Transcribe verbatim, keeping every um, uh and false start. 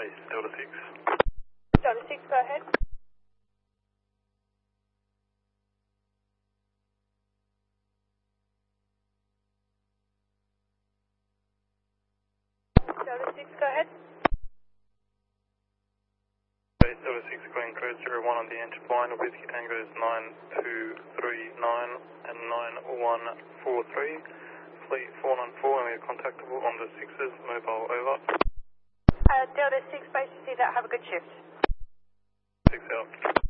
base Delta six. Delta six, go ahead. Delta six, go ahead. Base Delta six, going code zero one on the entry line with Tangos nine two three nine and nine one four three. Fleet four nine four, and we're contactable on the sixes, mobile over. Uh, Delta six, base to see that, have a good shift. six out.